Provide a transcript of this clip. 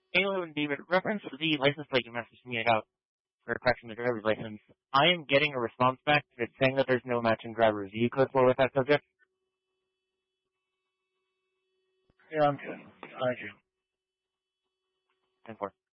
Halo and David, reference to the license plate you messaged me about for correction the driver's license. I am getting a response back that's saying that there's no matching driver review code for with that subject. Yeah, I'm good. I do. 10-4.